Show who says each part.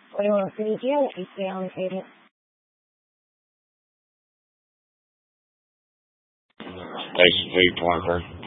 Speaker 1: What do you want to see here? Let me stay on the table.
Speaker 2: Stacy Food Pointer.